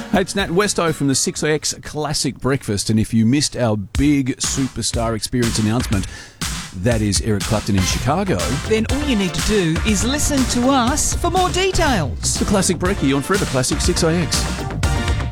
Hey, it's Nat Westo from the 6IX Classic Breakfast, and if you missed our big superstar experience announcement, that is Eric Clapton in Chicago. Then all you need to do is listen to us for more details. The Classic Brekkie on Forever Classic 6IX.